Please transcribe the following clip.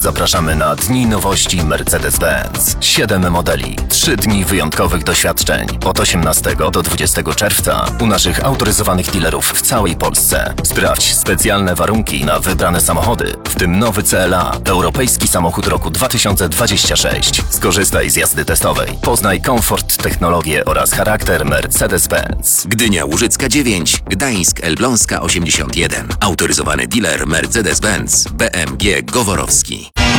zapraszamy na Dni Nowości Mercedes-Benz. 7 modeli, 3 dni wyjątkowych doświadczeń od 18 do 20 czerwca u naszych autoryzowanych dealerów w całej Polsce. Sprawdź specjalne warunki na wybrane samochody, w tym nowy CLA, europejski samochód roku 2026. Skorzystaj z jazdy testowej. Poznaj komfort, technologię oraz charakter Mercedes-Benz. Gdynia Łużycka 9, Gdańsk Elbląska 81. Autoryzowany dealer Mercedes-Benz BMG Goworowski.